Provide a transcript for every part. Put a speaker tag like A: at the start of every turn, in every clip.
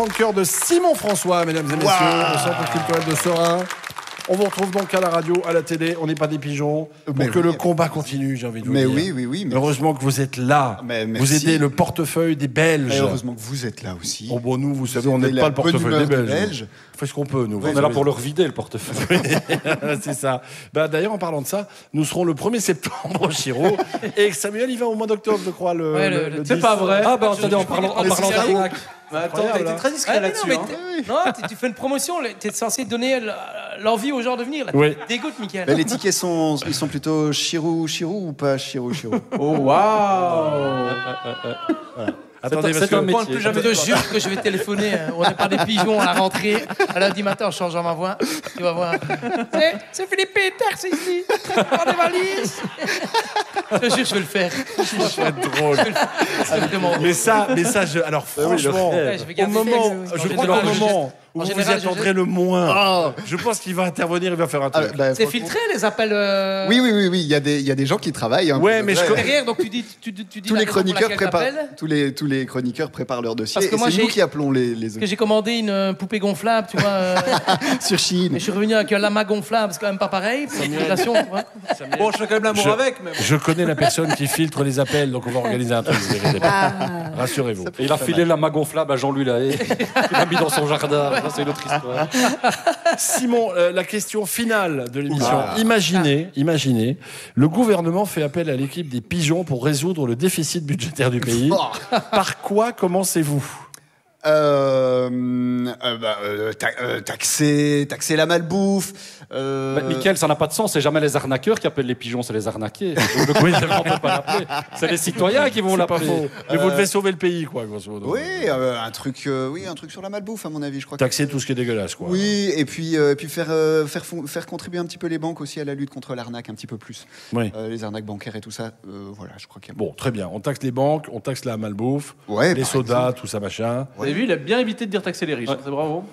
A: En cœur de Simon François, mesdames et messieurs, au Centre culturel de Serein. On vous retrouve donc à la radio, à la télé. On n'est pas des pigeons. Pour que le combat continue, j'ai envie de vous dire.
B: Oui.
A: Heureusement que vous êtes là. Vous aidez le portefeuille des Belges.
B: Et heureusement que vous êtes là aussi.
A: Oh bon, nous, vous savez, on n'est pas le portefeuille des Belges. On fait ce qu'on peut, nous.
C: On est là pour leur vider le portefeuille.
A: C'est ça. Bah, d'ailleurs, en parlant de ça, nous serons le 1er septembre au Chiro. Et Samuel, il va au mois d'octobre, je crois. Le
C: c'est
A: 10.
C: pas vrai. Ah, bah, attendez, en parlant d'arnaque.
D: Attends, t'as été très discret là-dessus.
E: Non, tu fais une promotion, t'es censé donner l'envie aux gens de venir. Là.
A: Oui.
E: Dégoûte, Mickaël.
B: Les tickets sont plutôt Chirou ou pas Chirou.
D: Oh, waouh.
A: Attendez,
C: c'est un métier.
E: Plus jamais de jure que je vais téléphoner. On n'est pas des pigeons à la rentrée. À lundi matin, en changeant ma voix. Tu vas voir. C'est Philippe Peter, c'est ici. Prends des valises. Je te jure, je vais le faire.
A: Ça va être drôle. Mais ça, alors franchement, au moment, je crois qu'au moment où vous y attendrez le moins, je pense qu'il va intervenir, il va faire un truc.
E: C'est filtré, les appels.
B: Oui. Il y a des gens qui travaillent.
A: Ouais, mais
E: derrière, donc tu dis.
B: Tous les chroniqueurs préparent. Tous les chroniqueurs préparent leur dossier. Et c'est nous qui appelons les autres.
E: Parce que j'ai commandé une poupée gonflable, tu vois.
B: Sur Chine.
E: Mais je suis revenu avec un lama gonflable, c'est quand même pas pareil. Pour l'utilisation, tu vois.
D: Bon, je fais quand même l'amour avec. Mais...
A: Je connais la personne qui filtre les appels, donc on va organiser un truc. Rassurez-vous.
C: Et il a filé la main gonflable à Jean-Louis Lahaye. Il l'a mis dans son jardin. Ça, c'est une autre histoire.
A: Simon, la question finale de l'émission. Imaginez, le gouvernement fait appel à l'équipe des pigeons pour résoudre le déficit budgétaire du pays. Par quoi commencez-vous ?
B: Taxer la malbouffe.
C: Mickaël, ça n'a pas de sens. C'est jamais les arnaqueurs qui appellent les pigeons, c'est les arnaqués. Donc, le gouvernement ne peut pas l'appeler. C'est les citoyens qui vont l'appeler.
A: Mais vous devez sauver le pays, quoi, grosso modo.
B: Oui, un truc sur la malbouffe, à mon avis, je crois.
A: Taxer tout ce qui est dégueulasse, quoi.
B: Oui, et puis faire contribuer un petit peu les banques aussi à la lutte contre l'arnaque un petit peu plus.
A: Oui.
B: Les arnaques bancaires et tout ça. Voilà, je crois qu'il y a.
A: Bon, très bien. On taxe les banques, on taxe la malbouffe,
B: Ouais,
A: les
B: par
A: sodas,
B: exemple.
A: tout ça, machin.
D: Vous avez vu, il a bien évité de dire taxer les riches. C'est bravo.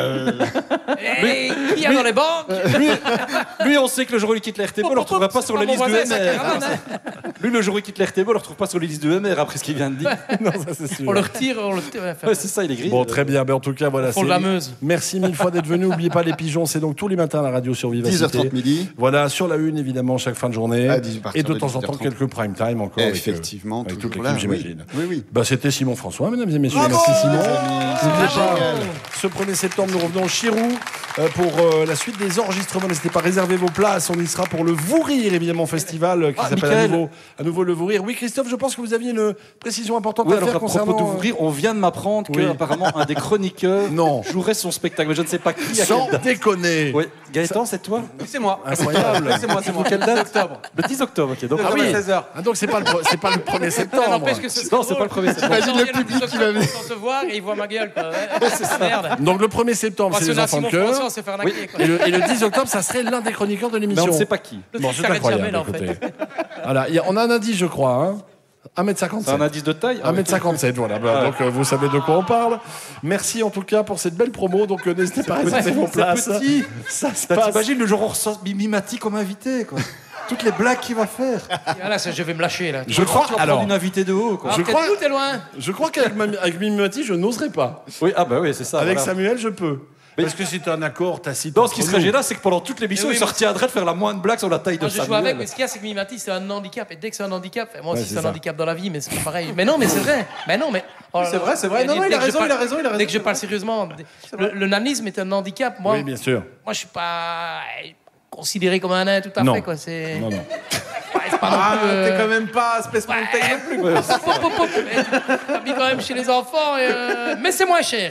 E: Et qui y a dans les banques?
C: Lui, on sait que le jour où il quitte la RTB, on ne le retrouvera pas sur la liste du MR. Lui, le jour où il quitte la RTB, on ne le retrouve pas sur la liste du MR après ce qu'il vient de dire.
A: Non, ça c'est sûr.
E: On le retire.
C: Ouais, c'est ça, il est gris.
A: Bon, très bien. Mais en tout cas, voilà.
E: Fond de la Meuse.
A: Merci mille fois d'être venu. N'oubliez pas les pigeons. C'est donc tous les matins à la radio sur Vivacité.
B: 10h30 midi.
A: Voilà, sur la une, évidemment, chaque fin de journée.
B: À 10,
A: Et de
B: partir de
A: temps en temps,
B: 18h30.
A: quelques prime time encore.
B: Effectivement,
A: avec toute
B: toujours
A: l'équipe,
B: là,
A: j'imagine.
B: Oui.
A: Bah, c'était Simon François, mesdames et messieurs.
B: Bravo
A: Merci Simon.
B: C'est
A: N'oubliez pas,
B: génial.
A: ce 1er septembre, nous revenons au Chirou pour la suite des enregistrements. N'hésitez pas à réserver vos places. On y sera pour le Vous Rire, évidemment, festival qui s'appelle à nouveau le Vous Rire. Oui, Christophe, je pense que vous aviez une précision importante
C: Oui,
A: à faire
C: alors à
A: concernant...
C: propos de vous rire, on vient de m'apprendre qu'apparemment un des chroniqueurs jouerait son spectacle. Mais je ne sais pas qui.
A: Sans déconner.
C: Oui, Gaëtan, c'est toi?
D: C'est moi.
A: Incroyable.
D: C'est moi.
C: Quelle date?
D: Octobre.
C: Le 10 octobre, ok. Donc,
A: Ah oui.
D: 16h.
A: Ah, donc c'est pas le 1er septembre.
E: N'empêche que c'est
C: non, c'est pas le 1er septembre.
B: Imagine le public qui va venir.
E: Sans se voir et il voit ma gueule. C'est ça. Merde.
A: Donc le 1er septembre, c'est les enfants de cœur.
E: On s'est fait arnaquer. quoi.
A: Et le 10 octobre, ça serait l'un des chroniqueurs de
C: Mais
A: l'émission.
C: on ne sait pas qui.
A: Bon,
E: Il
A: c'est
E: s'arrête
A: incroyable.
E: jamais, là, en fait.
A: Écoutez. Voilà, on a un indice, je crois. Hein. 1m57.
C: C'est un indice de taille?
A: 1m57, voilà. Bah, donc vous savez de quoi on parle. Merci en tout cas pour cette belle promo. Donc n'hésitez pas à réserver vos places.
C: petit.
A: Ça se passe.
C: T'imagines le jour où on ressort Mimimati comme invité, quoi. Toutes les blagues qu'il va faire.
E: Ah, là, je vais me lâcher là.
A: Je crois.
C: Tu vas
A: Alors,
C: prendre une invitée de haut, quoi.
E: Alors,
A: je crois-
E: t'es loin.
A: je crois qu'avec Mimimati, je n'oserais pas.
C: Oui, ah bah oui, c'est ça.
A: Avec
C: voilà.
A: Samuel, je peux.
C: Mais-
A: Parce que c'est un accord tacite.
C: Non, ce qui
A: entre
C: serait
A: nous.
C: gênant, c'est que pendant toute l'émission,
E: Mais oui,
C: il sortirait de faire la moindre blague sur la taille de
E: Moi, je joue
C: Samuel.
E: avec, mais ce qu'il y a, c'est que Mimimati, c'est un handicap. Et dès que c'est un handicap, moi aussi,
A: c'est
E: c'est un
A: ça.
E: handicap dans la vie, mais c'est pas pareil. Mais non, mais c'est vrai. Mais non, mais. oh là
D: C'est
E: là.
D: vrai, c'est vrai. Non,
E: Dès
D: il a
E: que je
D: raison,
E: parle-
D: il a raison.
E: Dès que je parle sérieusement, le nanisme est un handicap. Moi,
A: Oui, bien sûr.
E: moi je suis pas considéré comme un nain tout à
A: Non.
E: fait. Quoi. C'est
A: Non.
E: c'est pas non
D: Ah,
E: plus.
D: t'es quand même pas Space Mountain non plus. quoi.
E: T'habilles quand même chez les enfants, mais c'est moins cher.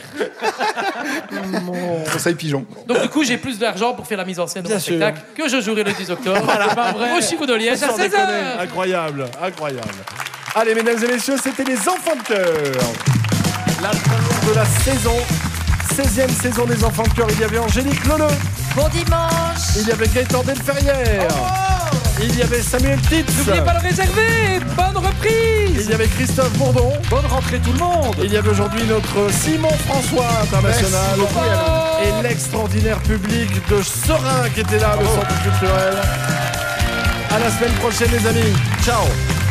B: Conseil pigeon.
E: Donc du coup, j'ai plus d'argent pour faire la mise en scène de
A: Bien
E: mon
A: sûr.
E: spectacle que je jouerai le 10 octobre au Chirou de Liège à
A: Sans déconner.
E: 16h.
A: Incroyable, incroyable. Allez, mesdames et messieurs, c'était les enfants de cœur. La première de la saison. 16e saison des enfants de cœur. Il y avait Angélique Leleu.
F: Bon dimanche.
A: Il y avait Gaëtan Delferrière. Il y avait Samuel Titz.
E: N'oubliez pas de réserver. Bonne reprise.
A: Il y avait Christophe Bourdon.
C: Bonne rentrée tout le monde.
A: Il y avait aujourd'hui notre Simon François international.
B: Merci beaucoup, Alain.
A: Et l'extraordinaire public de Serein qui était là, le centre culturel. À la semaine prochaine, les amis. Ciao.